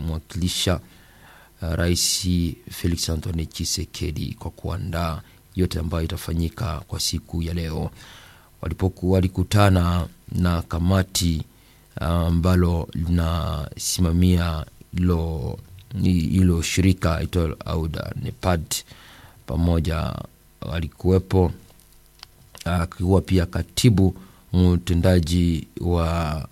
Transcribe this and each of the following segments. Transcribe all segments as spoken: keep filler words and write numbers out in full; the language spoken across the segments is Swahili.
wakimwakilisha uh, Rais Felix Antoine Tshisekedi kwa kuandaa yote ambayo itafanyika kwa siku ya leo. Walipokuwa walikutana na kamati ambalo uh, linasimamia ilo ilo shirika ito auda Nepad, pamoja walikuwepo akiwa uh, pia katibu mtendaji wa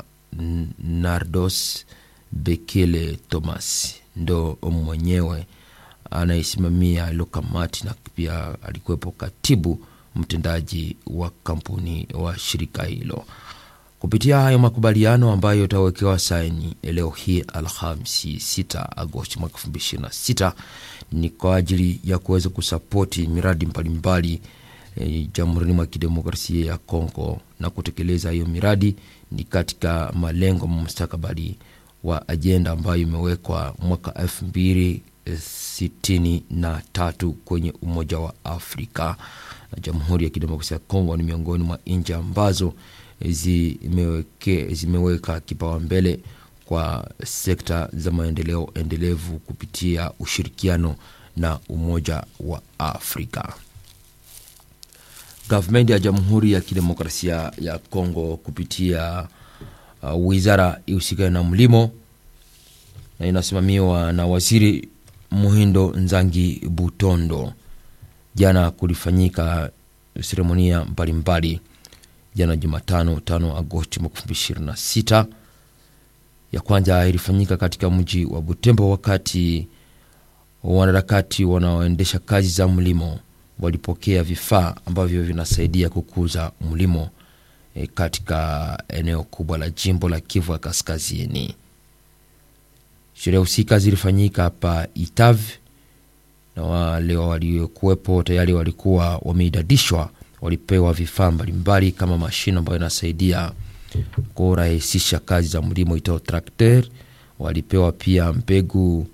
Nardos Bekele Thomas, ndo mwenyewe anaisimamia ilo kamati, na pia alikuwepo katibu mtendaji wa kampuni wa shirika hilo. Kupitia hayo makubaliano ambayo yatawekewa saini leo hii Alhamisi sita Agosti mwaka elfu mbili ishirini na sita, ni kwa ajili ya kuweza kusapoti miradi mbalimbali e, Jamhuri ya Kidemokrasia ya Kongo, na kutekeleza hiyo miradi ni katika malengo mustakabali wa ajenda ambayo imewekwa mwaka elfu mbili sitini na tatu kwenye Umoja wa Afrika. Na Jamhuri ya Kidemokrasia ya Kongo ni miongoni mwa nchi ambazo zimeweke zimeweka kipaumbele kwa sekta za maendeleo endelevu kupitia ushirikiano na Umoja wa Afrika. Government ya Jamhuri ya Kidemokrasia ya Kongo kupitia uh, wizara ihusikayo na mlimo, na inasimamiwa na Waziri Muhindo Nzangi Butondo, jana kulifanyika seremonia mbalimbali. Jana Jumatano tano Agosti mwaka elfu mbili ishirini na sita, ya kwanza ilifanyika katika mji wa Butembo, wakati wanaharakati wanaoendesha kazi za mlimo walipokea vifaa ambavyo vinasaidia kukuza mlimo e, katika eneo kubwa la jimbo la Kivu ya Kaskazini. Sherehe husika zilifanyika hapa Itav, na wale waliokuwepo tayari walikuwa wameidadishwa, walipewa vifaa mbalimbali kama mashine ambayo inasaidia kurahisisha kazi za mlimo itao tractor. Walipewa pia mbegu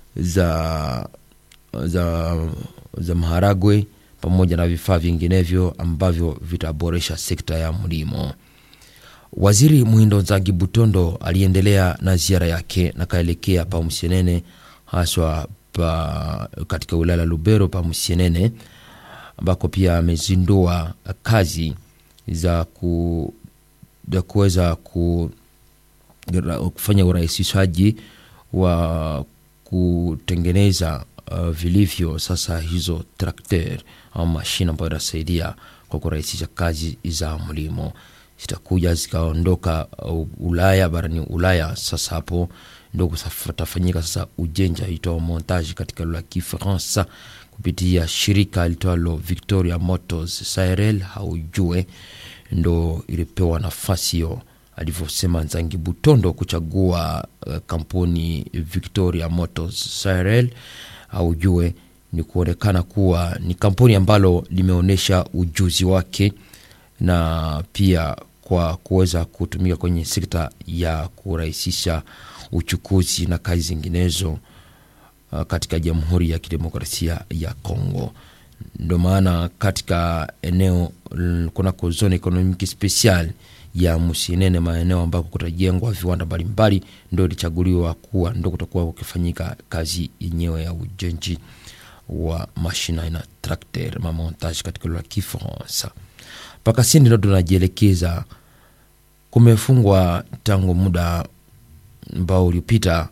za za za maharagwe pamoja na vifaa vinginevyo ambavyo vitaboresha sekta ya mlimo. Waziri Muhindo Nzangi Butondo aliendelea na ziara yake na kaelekea pa Musienene, haswa pa katika wilaya Lubero pa Musienene, ambako pia amezindua kazi za ku za kuweza ku, kufanya urahisishaji wa kutengeneza uh, vilivyo sasa hizo trakter au mashine ambayo inasaidia kwa kurahisisha kazi za mlimo. Zitakuja zikaondoka uh, Ulaya, barani Ulaya. Sasa hapo ndio kutafanyika sasa ujenja ito montage katika lugha ya Kifaransa kupitia shirika litwalo Victoria Motors S R L. Haujue ndo ilipewa nafasi hiyo, alivyosema Nzangi Butondo, kuchagua uh, kampuni Victoria Motors S R L. Haujue ni kuonekana kuwa ni kampuni ambalo limeonesha ujuzi wake, na pia kwa kuweza kutumika kwenye sekta ya kurahisisha uchukuzi na kazi zinginezo uh, katika Jamhuri ya Kidemokrasia ya Kongo. Ndio maana katika eneo kuna zone economic special ya Musienene, maeneo ambako kutajengwa viwanda mbalimbali, ndio ilichaguliwa kuwa ndio kutakuwa ukifanyika kazi yenyewe ya ujenzi wa mashina na tractor ma montage katika lugha ya Kifaransa. Paka sindi ndio tunajielekeza. Kumefungwa tangu muda ambao ulipita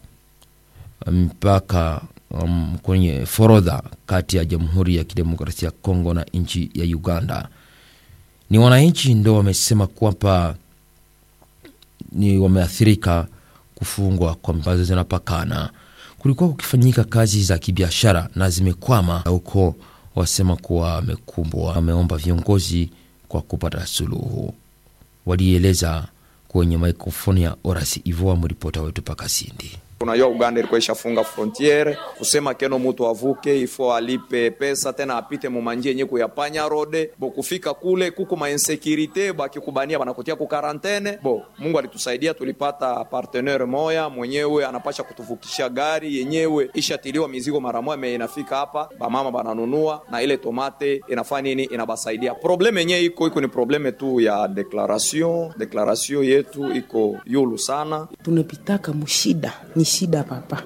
mpaka um, kwenye forodha kati ya Jamhuri ya Kidemokrasia ya Kongo na nchi ya Uganda. Ni wananchi ndio wamesema kwamba ni wameathirika kufungwa kwa mbazo zinapakana. Kulikuwa kukifanyika kazi za kibiashara na zimekwama huko, wasema kuwa wamekumbwa. Wameomba viongozi kwa kupata suluhu. Walieleza kwenye mikrofoni ya Orasi Ivoa, mripota wetu paka Sindi. Unajua Uganda ilikuwa ishafunga frontiere, kusema keno mtu avuke ifo alipe pesa tena apite mu manjia yenye kuyapanya road. Bo kufika kule kuko ma insecurity, baki kubania banakotia ku quarantaine. Bo Mungu alitusaidia, tulipata partenaire moya mwenyewe anapasha kutuvukisha gari yenyewe ishatiliwa mizigo mara moja inafika hapa, ba mama bananunua na ile tomate inafanya nini, inabasaidia. Probleme yenyewe iko iko ni probleme tu ya declaration, declaration yetu iko yulu sana. Tunapitaka mushida ni shida papa.